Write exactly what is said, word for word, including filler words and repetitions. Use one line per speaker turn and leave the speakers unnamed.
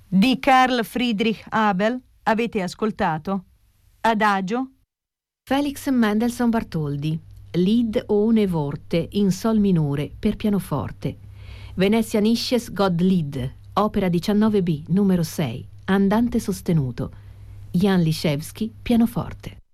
Di Carl Friedrich Abel avete ascoltato Adagio.
Felix Mendelssohn Bartholdy, Lied ohne Worte in sol minore per pianoforte. Venezianisches Gottlied, opera diciannove B, numero sei, andante sostenuto. Jan Liszewski, pianoforte.